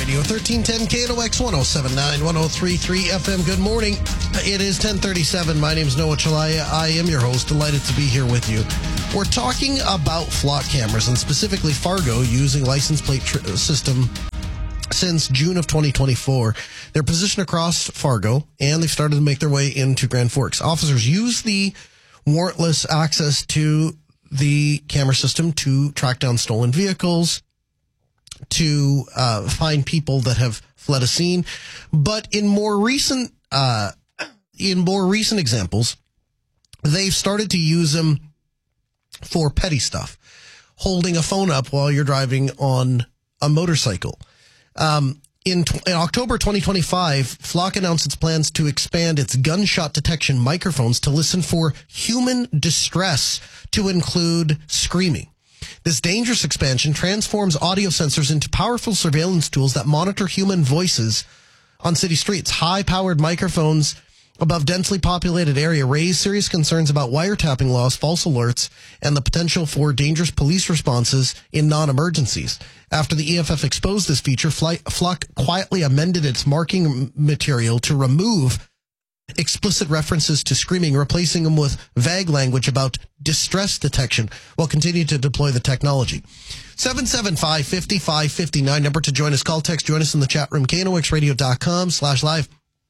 Radio, 1310 KNOX 1079 1033 FM. Good morning. It is 1037. My name is Noah Chalaya. I am your host. Delighted to be here with you. We're talking about flock cameras and specifically Fargo using license plate system since June of 2024. They're positioned across Fargo and they've started to make their way into Grand Forks. Officers use the warrantless access to the camera system to track down stolen vehicles, to find people that have fled a scene. But in more recent examples, they've started to use them for petty stuff, holding a phone up while you're driving on a motorcycle. In October 2025, Flock announced its plans to expand its gunshot detection microphones to listen for human distress, to include screaming. This dangerous expansion transforms audio sensors into powerful surveillance tools that monitor human voices on city streets. High-powered microphones above densely populated area raise serious concerns about wiretapping laws, false alerts, and the potential for dangerous police responses in non-emergencies. After the EFF exposed this feature, Flock quietly amended its marking material to remove explicit references to screaming, replacing them with vague language about distress detection, while continuing to deploy the technology. 775-5559, number to join us. Call, text, join us in the chat room, knoxradio.com/live.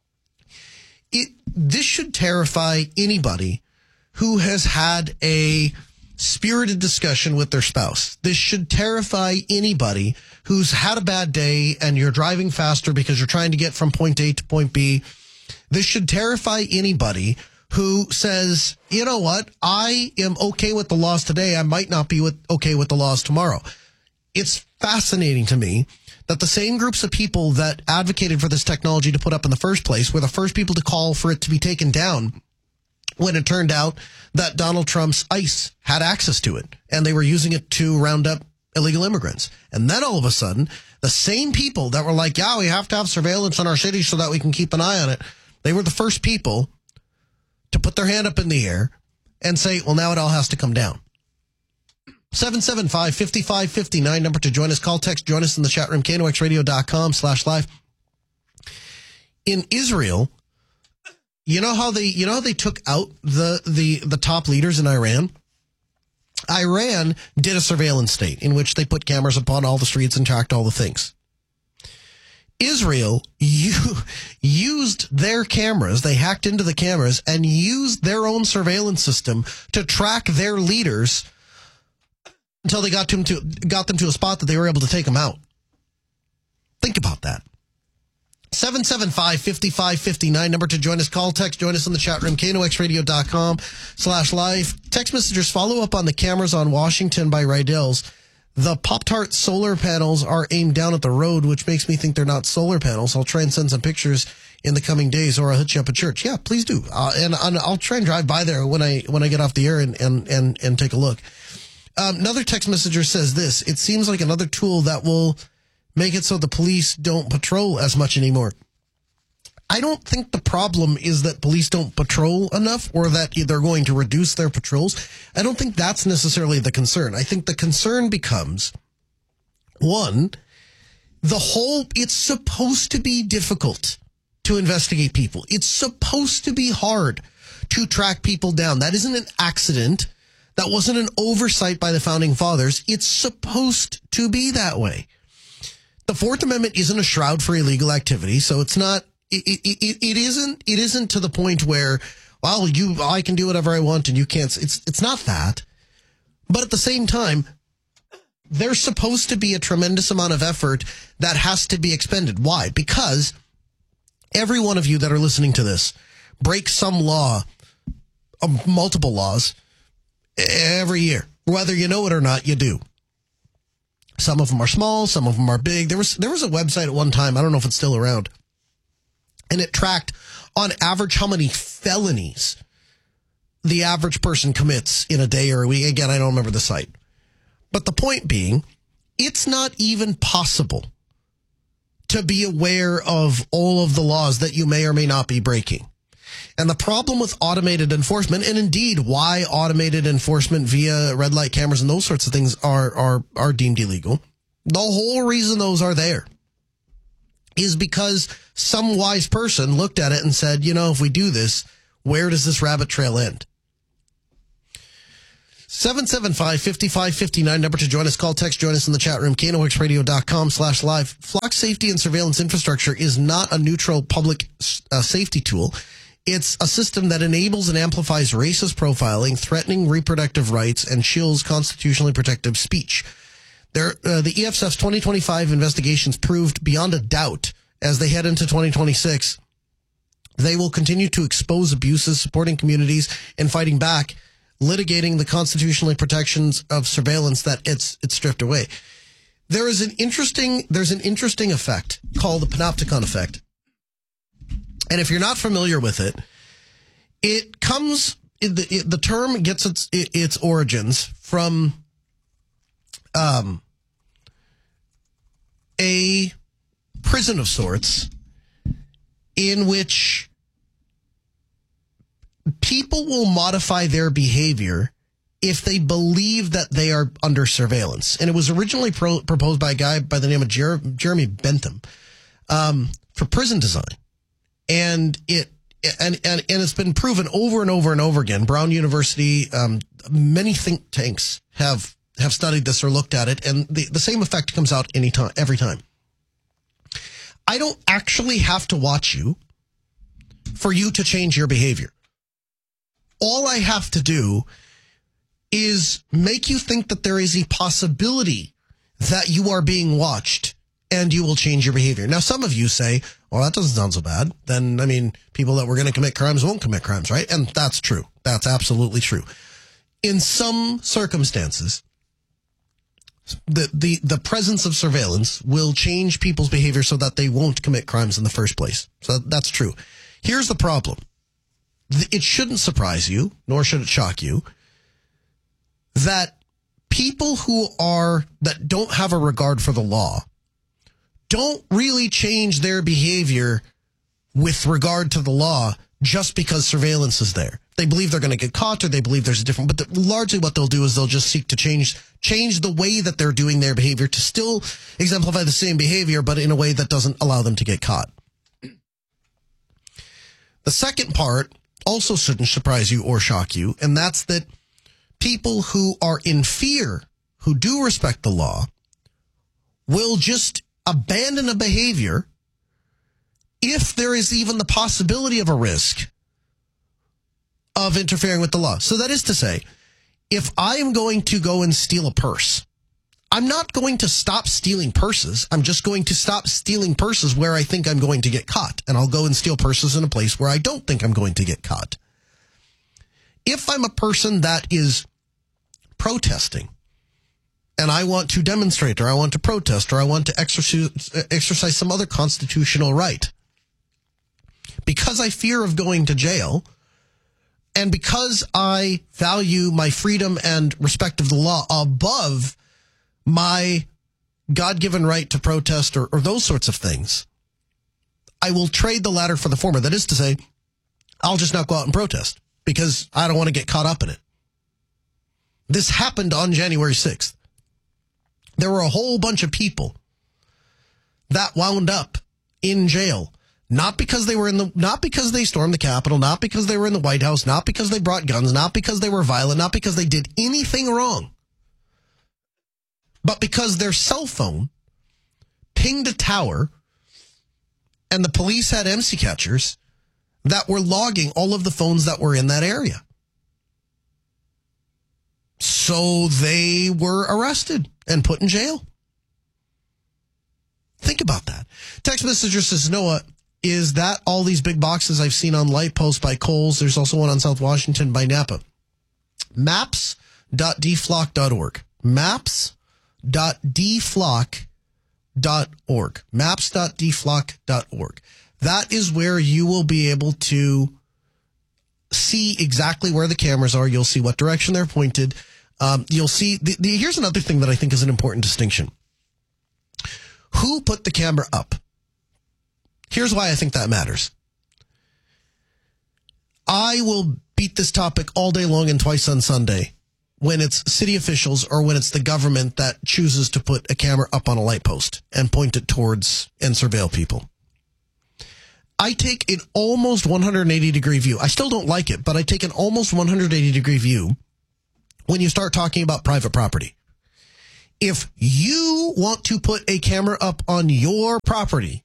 This should terrify anybody who has had a spirited discussion with their spouse. This should terrify anybody who's had a bad day and you're driving faster because you're trying to get from point A to point B. This should terrify anybody who says, you know what, I am okay with the laws today. I might not be okay with the laws tomorrow. It's fascinating to me that the same groups of people that advocated for this technology to put up in the first place were the first people to call for it to be taken down when it turned out that Donald Trump's ICE had access to it and they were using it to round up illegal immigrants. And then all of a sudden, the same people that were like, yeah, we have to have surveillance on our city so that we can keep an eye on it, they were the first people to put their hand up in the air and say, well, now it all has to come down. 775-5559, number to join us. Call, text, join us in the chat room, knoxradio.com/live. In Israel, you know how they took out the top leaders in Iran? Iran did a surveillance state in which they put cameras upon all the streets and tracked all the things. Israel used their cameras, they hacked into the cameras and used their own surveillance system to track their leaders until they got them to a spot that they were able to take them out. Think about that. 775-5559, number to join us. Call, text, join us in the chat room, knoxradio.com/live. Text messengers, follow up on the cameras on Washington by Rydell's. The Pop-Tart solar panels are aimed down at the road, which makes me think they're not solar panels. I'll try and send some pictures in the coming days, or I'll hit you up at church. Yeah, please do. And I'll try and drive by there when I get off the air and take a look. Another text messenger says this: it seems like another tool that will make it so the police don't patrol as much anymore. I don't think the problem is that police don't patrol enough or that they're going to reduce their patrols. I don't think that's necessarily the concern. I think the concern becomes, one, it's supposed to be difficult to investigate people. It's supposed to be hard to track people down. That isn't an accident. That wasn't an oversight by the founding fathers. It's supposed to be that way. The Fourth Amendment isn't a shroud for illegal activity, so it's not. It isn't to the point where, well, I can do whatever I want and you can't. It's not that. But at the same time, there's supposed to be a tremendous amount of effort that has to be expended. Why? Because every one of you that are listening to this breaks some law, multiple laws, every year. Whether you know it or not, you do. Some of them are small, some of them are big. There was a website at one time, I don't know if it's still around, and it tracked on average how many felonies the average person commits in a day or a week. Again, I don't remember the site. But the point being, it's not even possible to be aware of all of the laws that you may or may not be breaking. And the problem with automated enforcement, and indeed why automated enforcement via red light cameras and those sorts of things are deemed illegal, the whole reason those are there is because some wise person looked at it and said, if we do this, where does this rabbit trail end? 775-5559, number to join us. Call, text, join us in the chat room, KNOXradio.com/live. Flock safety and surveillance infrastructure is not a neutral public safety tool. It's a system that enables and amplifies racist profiling, threatening reproductive rights, and chills constitutionally protected speech. The EFSF's 2025 investigations proved beyond a doubt, as they head into 2026, they will continue to expose abuses, supporting communities, and fighting back, litigating the constitutional protections of surveillance that it's stripped away. There's an interesting effect called the panopticon effect. And if you're not familiar with it, it comes, the term gets its origins from a prison of sorts in which people will modify their behavior if they believe that they are under surveillance. And it was originally proposed by a guy by the name of Jeremy Bentham for prison design. And it's been proven over and over and over again. Brown University, many think tanks have studied this or looked at it, and the same effect comes out every time. I don't actually have to watch you for you to change your behavior. All I have to do is make you think that there is a possibility that you are being watched, and you will change your behavior. Now, some of you say, well, that doesn't sound so bad. Then, people that were going to commit crimes won't commit crimes, right? And that's true. That's absolutely true. In some circumstances, the presence of surveillance will change people's behavior so that they won't commit crimes in the first place. So that's true. Here's the problem. It shouldn't surprise you, nor should it shock you, that people that don't have a regard for the law don't really change their behavior with regard to the law just because surveillance is there. They believe they're going to get caught, or they believe there's a different, but largely what they'll do is they'll just seek to change the way that they're doing their behavior to still exemplify the same behavior, but in a way that doesn't allow them to get caught. The second part also shouldn't surprise you or shock you, and that's that people who are in fear, who do respect the law, will just abandon a behavior if there is even the possibility of a risk of interfering with the law. So that is to say, if I am going to go and steal a purse, I'm not going to stop stealing purses. I'm just going to stop stealing purses where I think I'm going to get caught. And I'll go and steal purses in a place where I don't think I'm going to get caught. If I'm a person that is protesting, and I want to demonstrate, or I want to protest, or I want to exercise some other constitutional right, because I fear of going to jail, and because I value my freedom and respect of the law above my God-given right to protest or those sorts of things, I will trade the latter for the former. That is to say, I'll just not go out and protest because I don't want to get caught up in it. This happened on January 6th. There were a whole bunch of people that wound up in jail, not because they stormed the Capitol, not because they were in the White House, not because they brought guns, not because they were violent, not because they did anything wrong, but because their cell phone pinged a tower and the police had MC catchers that were logging all of the phones that were in that area. So they were arrested and put in jail. Think about that. Text messenger says, Noah, is that all these big boxes I've seen on Light Post by Kohl's? There's also one on South Washington by Napa. Maps.dflock.org. Maps.dflock.org. Maps.dflock.org. That is where you will be able to see exactly where the cameras are. You'll see what direction they're pointed. You'll see, here's another thing that I think is an important distinction. Who put the camera up? Here's why I think that matters. I will beat this topic all day long and twice on Sunday. when it's city officials or when it's the government that chooses to put a camera up on a light post and point it towards and surveil people. I take an almost 180-degree view. I still don't like it, but I take an almost 180-degree view when you start talking about private property. If you want to put a camera up on your property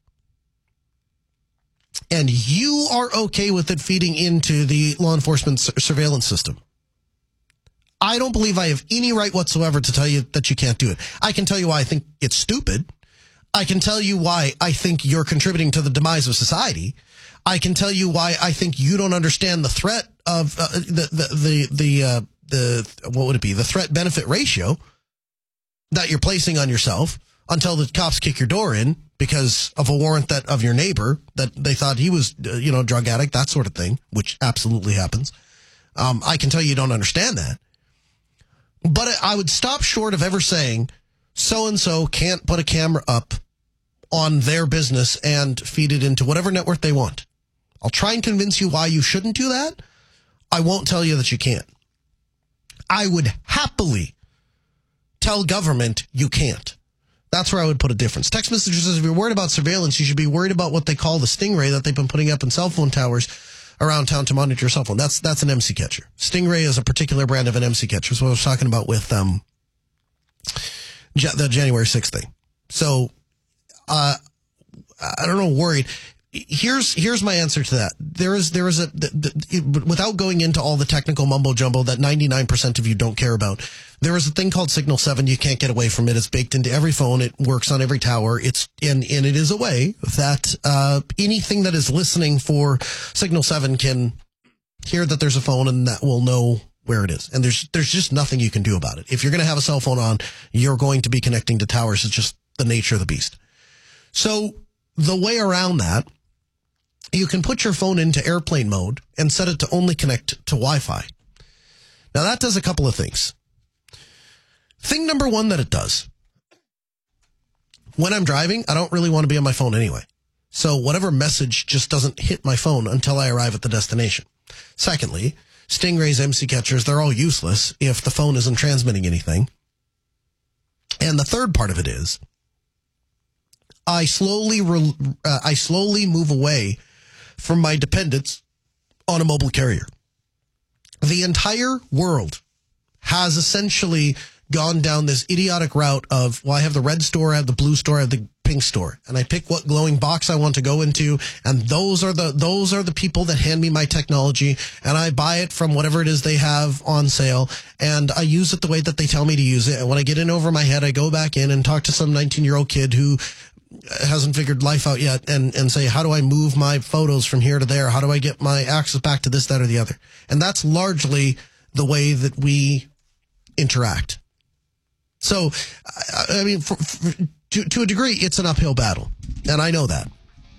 and you are okay with it feeding into the law enforcement surveillance system, I don't believe I have any right whatsoever to tell you that you can't do it. I can tell you why I think it's stupid. I can tell you why I think you're contributing to the demise of society. I can tell you why I think you don't understand the threat of the what would it be? The threat benefit ratio that you're placing on yourself until the cops kick your door in because of a warrant that of your neighbor that they thought he was, a drug addict, that sort of thing, which absolutely happens. I can tell you don't understand that. But I would stop short of ever saying so-and-so can't put a camera up on their business and feed it into whatever network they want. I'll try and convince you why you shouldn't do that. I won't tell you that you can't. I would happily tell government you can't. That's where I would put a difference. Text message says if you're worried about surveillance, you should be worried about what they call the Stingray that they've been putting up in cell phone towers around town to monitor your cell phone. That's an MC catcher. Stingray is a particular brand of an MC catcher. That's what I was talking about with the January 6th thing. So I don't know, worried. Here's my answer to that. There is without going into all the technical mumbo jumbo that 99% of you don't care about. There is a thing called Signal 7. You can't get away from it. It's baked into every phone. It works on every tower. And it is a way that anything that is listening for Signal 7 can hear that there's a phone and that will know where it is. And there's just nothing you can do about it. If you're going to have a cell phone on, you're going to be connecting to towers. It's just the nature of the beast. So the way around that, you can put your phone into airplane mode and set it to only connect to Wi-Fi. Now, that does a couple of things. Thing number one that it does, when I'm driving, I don't really want to be on my phone anyway. So whatever message just doesn't hit my phone until I arrive at the destination. Secondly, Stingray's MC catchers, they're all useless if the phone isn't transmitting anything. And the third part of it is, I slowly move away from my dependence on a mobile carrier. The entire world has essentially gone down this idiotic route of, well, I have the red store, I have the blue store, I have the pink store, and I pick what glowing box I want to go into, and those are the people that hand me my technology, and I buy it from whatever it is they have on sale, and I use it the way that they tell me to use it, and when I get in over my head, I go back in and talk to some 19-year-old kid who hasn't figured life out yet and say, how do I move my photos from here to there? How do I get my access back to this, that, or the other? And that's largely the way that we interact. So, I mean, to a degree, it's an uphill battle. And I know that.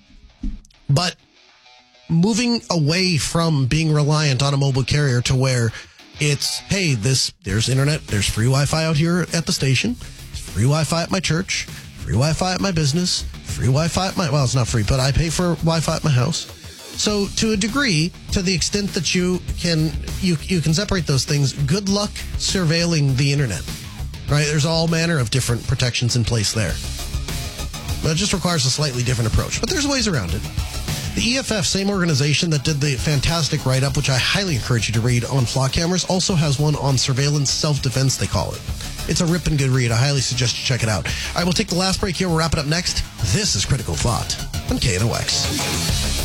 But moving away from being reliant on a mobile carrier to where it's, hey, there's internet, there's free Wi-Fi out here at the station, free Wi-Fi at my church, free Wi-Fi at my business, free Wi-Fi at well, it's not free, but I pay for Wi-Fi at my house. So to a degree, to the extent that you can separate those things, good luck surveilling the internet, right? There's all manner of different protections in place there. But it just requires a slightly different approach. But there's ways around it. The EFF, same organization that did the fantastic write-up, which I highly encourage you to read on flock cameras, also has one on surveillance self-defense, they call it. It's a ripping good read. I highly suggest you check it out. All right, we'll take the last break here. We'll wrap it up next. This is Critical Thought on KNOX.